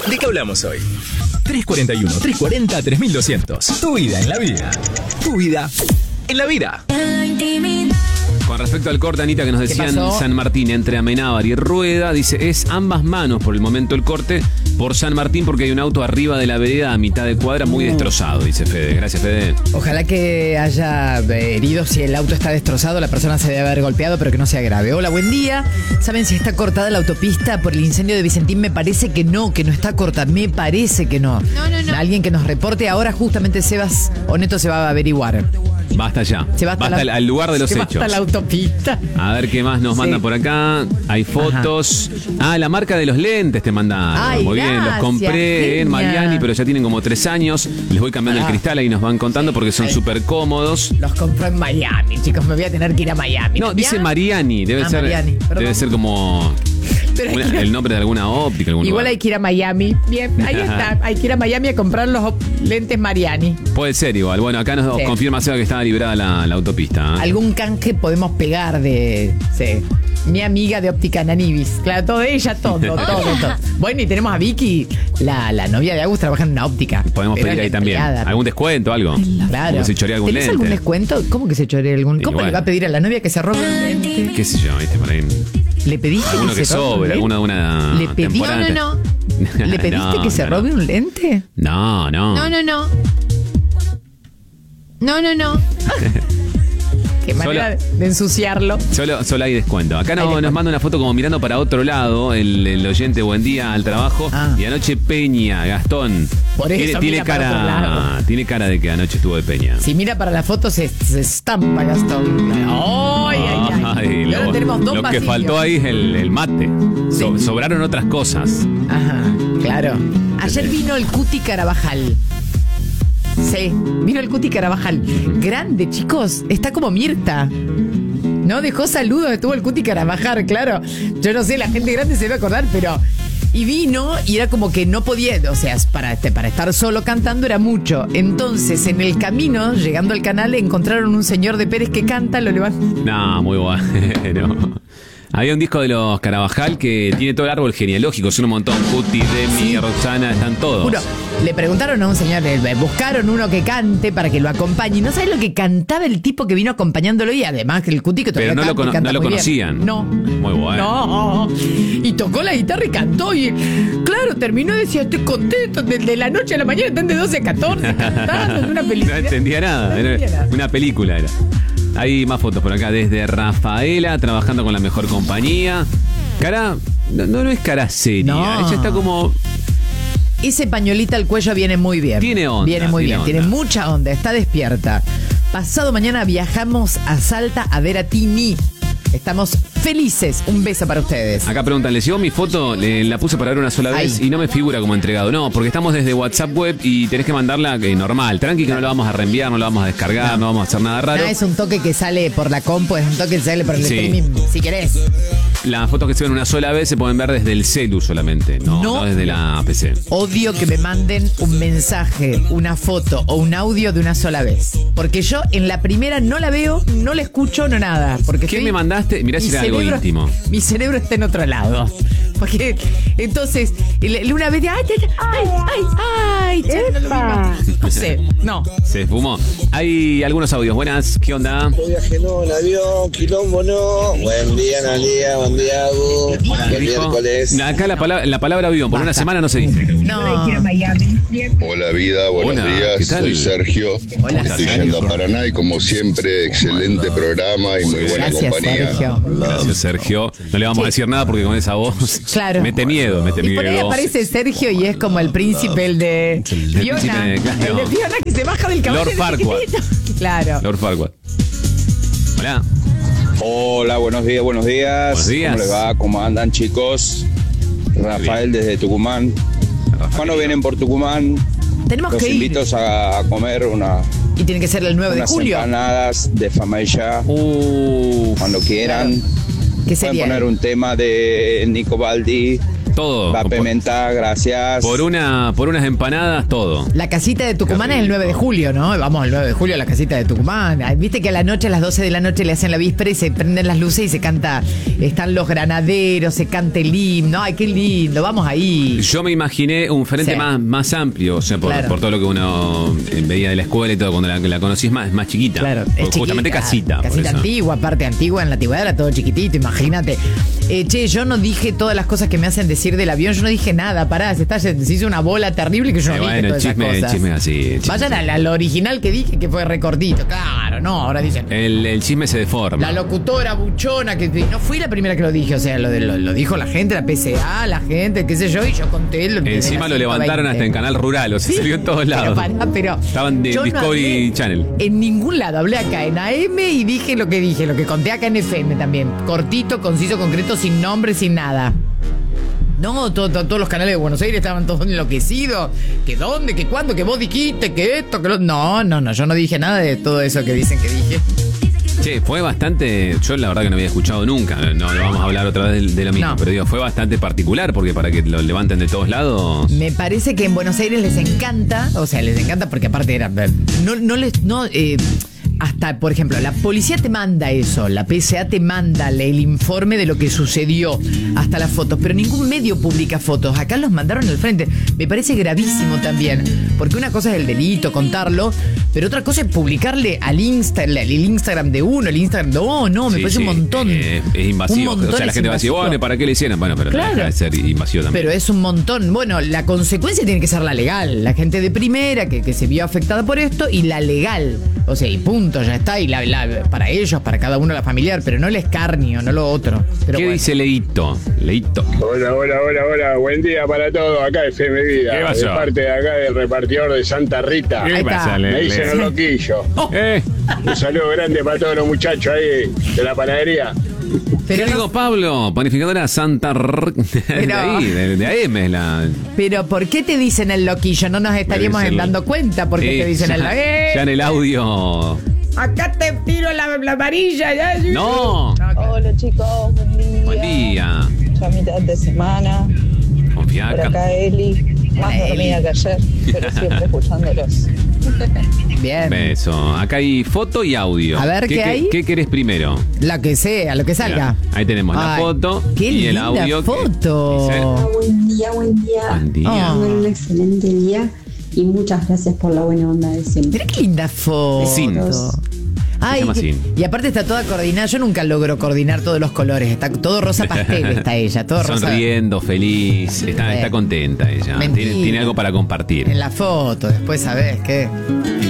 ¿De qué hablamos hoy? 341-340-3200. Tu vida en la vida. Tu vida en la vida. Con respecto al corte, Anita, que nos decían San Martín entre Amenábar y Rueda, dice, es ambas manos por el momento el corte por San Martín porque hay un auto arriba de la vereda a mitad de cuadra muy destrozado, dice Fede. Gracias, Fede. Ojalá que haya heridos. Si el auto está destrozado, la persona se debe haber golpeado, pero que no sea grave. Hola, buen día. ¿Saben si está cortada la autopista por el incendio de Vicentín? Me parece que no está cortada. Me parece que no. No. Alguien que nos reporte ahora, justamente Sebas Oneto se va a averiguar. Basta ya. Basta al lugar de los hechos. Basta la autopista. A ver qué más nos manda por acá. Hay fotos. La marca de los lentes te mandaron. Ay, muy bien, los compré en Mariani, pero ya tienen como 3 años. Les voy cambiando el cristal, ahí nos van contando porque son súper cómodos. Los compró en Miami, chicos. Me voy a tener que ir a Miami. No, dice Mariani. Debe ser como el nombre de alguna óptica. Igual lugar. hay que ir a Miami. Bien, ahí está. Hay que ir a Miami a comprar los lentes Mariani. Puede ser igual. Bueno, acá nos confirma Seba que estaba librada la autopista. Algún canje podemos pegar de... Sí. Mi amiga de óptica Nanibis. Claro, todo. Bueno, y tenemos a Vicky, la novia de Agus, trabaja en una óptica. Podemos pedir ahí también. ¿Algún descuento, algo? Claro. Como si chorea algún ¿Tenés lente. algún descuento? ¿Cómo que se chorea algún? ¿Cómo le va a pedir a la novia que se robe un lente? ¿Qué sé yo? ¿Viste? Por ahí. ¿Le pediste alguno que sobre? ¿Alguno de una ¿Le pedí? temporada? No. ¿Le pediste que se robe un lente? No. No. Qué manera de ensuciarlo. Solo hay descuento. Acá nos manda una foto como mirando para otro lado, el oyente, buen día al trabajo. Y anoche Peña, Gastón. Por eso tiene cara de que anoche estuvo de Peña. Si mira para la foto se estampa Gastón. Ay, y ahora tenemos dos lo que pasillos. faltó ahí es el mate. Sí. Sobraron otras cosas. Ajá, claro. Ayer vino el Cuti Carabajal. Sí, vino el Cuti Carabajal. Grande, chicos. Está como Mirta. No dejó saludos, estuvo el Cuti Carabajal, claro. Yo no sé, la gente grande se debe acordar, pero... Y vino y era como que no podía, o sea, para estar solo cantando era mucho. Entonces, en el camino, llegando al canal, encontraron un señor de Pérez que canta, lo levantan. No, muy bueno. Había un disco de los Carabajal que tiene todo el árbol genealógico, son un montón. Cuti, Demi, Roxana, están todos. Juro, le preguntaron a un señor, buscaron uno que cante para que lo acompañe. ¿No sabes lo que cantaba el tipo que vino acompañándolo? Y además que el Cuti que todavía pero no lo conocían. Bien. No. Muy bueno. No. Y tocó la guitarra y cantó. Y claro, terminó y decía, estoy contento. De la noche a la mañana están de 12 a 14 cantando. Es una película. No entendía nada. Una película era. Hay más fotos por acá desde Rafaela, trabajando con la mejor compañía. Cara, no es cara seria. No. Ella está como... Ese pañuelito al cuello viene muy bien. Tiene onda. Viene muy bien, tiene mucha onda, está despierta. Pasado mañana viajamos a Salta a ver a Tini. Estamos felices. Un beso para ustedes. Acá preguntan, ¿les llegó mi foto? La puse para ver una sola vez y no me figura como entregado. No, porque estamos desde WhatsApp web y tenés que mandarla normal. Tranqui que no la vamos a reenviar, no la vamos a descargar, no vamos a hacer nada raro. No, es un toque que sale por la compu, es un toque que sale por el streaming, si querés. Las fotos que se ven una sola vez se pueden ver desde el celu solamente, no desde la PC. Odio que me manden un mensaje, una foto o un audio de una sola vez. Porque yo en la primera no la veo, no la escucho, no nada. Porque ¿qué me mandaste? Mirá si era algo íntimo. Mi cerebro está en otro lado. Porque entonces, una vez de ay, no sé, no. Se esfumó. Hay algunos audios. Buenas, ¿qué onda? Estoy viajando en avión, quilombo no. Buen día, Analia, buen día, Agu. Buen miércoles. Acá la palabra avión, por una semana no se dice. No. Hola vida, buenos días. ¿Qué tal? Soy Sergio. Hola, Estoy Sergio. yendo a Paraná y como siempre, excelente programa y muy buena Gracias, compañía. Sergio. Gracias, Sergio. No le vamos a decir nada porque con esa voz Claro. mete miedo. Y por ahí aparece Sergio y es como el príncipe, el de Fiona. príncipe, claro. El de Fiona que se baja del caballo. Lord Farquaad. Claro. Lord Farquaad. Hola. Hola, buenos días. Buenos días. ¿Cómo les va? ¿Cómo andan, chicos? Rafael desde Tucumán. ¿Cuándo vienen por Tucumán? Tenemos Los que ir. invito a comer Y tiene que ser el 9 de unas julio. empanadas de Famaya. Cuando quieran. ¿Qué Pueden sería? poner un tema de Nico Baldi, todo. Va Pimentá, gracias. Por unas empanadas, todo. La casita de Tucumán es el 9 de julio, ¿no? Vamos el 9 de julio a la casita de Tucumán. Viste que a la noche, a las 12 de la noche, le hacen la víspera y se prenden las luces y se canta. Están los granaderos, se canta el himno. Ay, qué lindo, vamos ahí. Yo me imaginé un frente más amplio, o sea, por todo lo que uno veía de la escuela y todo. Cuando la conocís es más chiquita. Claro, es justamente chiquita, casita antigua, parte antigua, en la antigüedad era todo chiquitito, imagínate. Yo no dije todas las cosas que me hacen decir del avión, yo no dije nada, pará, se hizo una bola terrible que yo no dije todas esas cosas. El chisme así. Vayan al original que dije, que fue recortito, claro, no, ahora dicen. El chisme se deforma. La locutora buchona, que no fui la primera que lo dije, o sea, lo dijo la gente, la PCA, la gente, qué sé yo, y yo conté. Encima lo levantaron hasta en Canal Rural, o sea, salió en todos lados. Pero estaban de Discovery Channel. En ningún lado, hablé acá en AM y dije, lo que conté acá en FM también. Cortito, conciso, concreto, sin nombre, sin nada. No, todos los canales de Buenos Aires estaban todos enloquecidos. ¿Que dónde? ¿Que cuándo? ¿Que vos dijiste? ¿Que esto? ¿Que lo...? No, yo no dije nada de todo eso que dicen que dije. Che, fue bastante... Yo la verdad que no había escuchado nunca. No vamos a hablar otra vez de lo mismo. No. Pero digo, fue bastante particular porque para que lo levanten de todos lados... Me parece que en Buenos Aires les encanta. O sea, les encanta porque aparte era... hasta, por ejemplo, la policía te manda eso, la PSA te manda el informe de lo que sucedió, hasta las fotos, pero ningún medio publica fotos. Acá los mandaron al frente. Me parece gravísimo también, porque una cosa es el delito, contarlo, pero otra cosa es publicarle al Instagram de uno, el Instagram de no, me parece un montón. Es invasivo. O sea, la gente va a decir, bueno, ¿para qué le hicieron? Bueno, pero claro, no deja de ser invasivo también. Pero es un montón. Bueno, la consecuencia tiene que ser la legal. La gente de primera que se vio afectada por esto y la legal. O sea, y punto, ya está. Y para ellos, para cada uno la familiar, pero no el escarnio, no lo otro. Pero ¿qué dice Leito? Hola. Buen día para todos. Acá FM Vida. ¿Qué pasó? De parte de acá del repartidor de Santa Rita. ¿Qué pasa? Me dicen el loquillo. Un saludo grande para todos los muchachos ahí de la panadería. Pero digo, Pablo, panificadora Santa de AM es la... Pero ¿por qué te dicen el loquillo? No nos estaríamos dando cuenta por qué te dicen el loquillo. Ya en el audio... Acá te tiro la amarilla. Ya. No. Hola chicos, Buen día. Ya mitad de semana. Confía. Por acá Eli. Más dormida que ayer, pero siempre escuchándolos. Bien. Beso. Acá hay foto y audio. A ver, ¿qué hay? ¿Qué querés primero? Lo que sea, lo que salga. Mirá, ahí tenemos la foto y el audio. Foto. Buen día. Buen día. Un excelente día y muchas gracias por la buena onda de siempre. Mira qué linda foto. Sin. Ay, y aparte está toda coordinada. Yo nunca logro coordinar todos los colores. Está todo rosa pastel, está ella. Todo sonriendo, rosa. Feliz. Está contenta ella. Tiene algo para compartir. En la foto, después sabés qué.